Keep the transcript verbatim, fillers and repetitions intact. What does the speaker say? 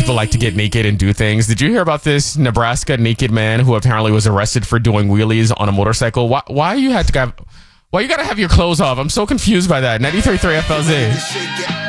people like to get naked and do things. Did you hear about this Nebraska naked man who apparently was arrested for doing wheelies on a motorcycle? Why, why you had to have, why you got to have your clothes off? I'm so confused by that. ninety-three point three F L Z.